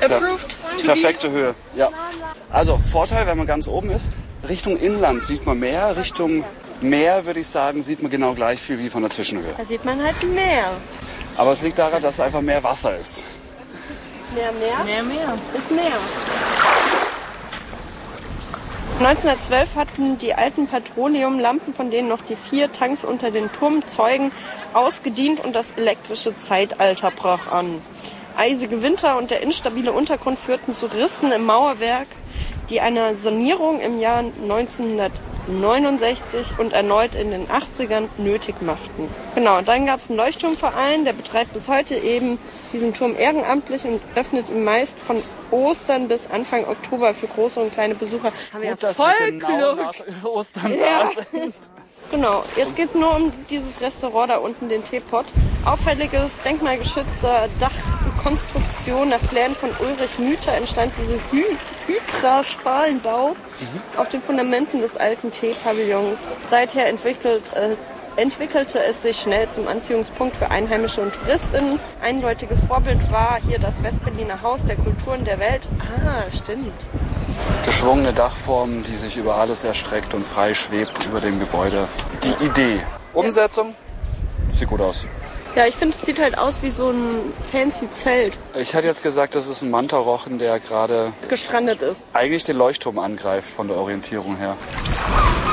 Approved. Perfekte Höhe, ja. Also Vorteil, wenn man ganz oben ist, Richtung Inland sieht man mehr, Richtung Meer würde ich sagen, sieht man genau gleich viel wie von der Zwischenhöhe. Da sieht man halt mehr. Aber es liegt daran, dass einfach mehr Wasser ist. Mehr? Mehr. Ist mehr. 1912 hatten die alten Petroleumlampen, von denen noch die 4 Tanks unter den Turm zeugen, ausgedient und das elektrische Zeitalter brach an. Eisige Winter und der instabile Untergrund führten zu Rissen im Mauerwerk, die einer Sanierung im Jahr 1969 und erneut in den 80ern nötig machten. Genau, und dann gab es einen Leuchtturmverein, der betreibt bis heute eben diesen Turm ehrenamtlich und öffnet ihn meist von Ostern bis Anfang Oktober für große und kleine Besucher. Haben wir ja voll genau nach Ostern da sind. Genau, jetzt geht es nur um dieses Restaurant da unten, den Teepot. Auffälliges, denkmalgeschützter Dachkonstruktion nach Plänen von Ulrich Müther entstand diese Hydraspalenbau auf den Fundamenten des alten Teepavillons. Seither entwickelte es sich schnell zum Anziehungspunkt für Einheimische und TouristInnen. Eindeutiges Vorbild war hier das Westberliner Haus der Kulturen der Welt. Ah, stimmt. Geschwungene Dachform, die sich über alles erstreckt und frei schwebt über dem Gebäude. Die Idee. Umsetzung? Sieht gut aus. Ja, ich finde, es sieht halt aus wie so ein fancy Zelt. Ich hätte jetzt gesagt, das ist ein Mantarochen, der gerade gestrandet ist. Eigentlich den Leuchtturm angreift von der Orientierung her.